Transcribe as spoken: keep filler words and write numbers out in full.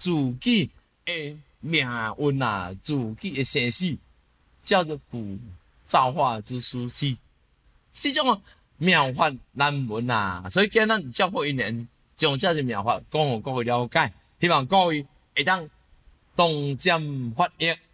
自己的命运啊，自己的生死，叫做不造化之书期。这种妙法难闻啊，所以今咱教会因缘将这些妙法讲互各位了解，希望各位会当洞见法益。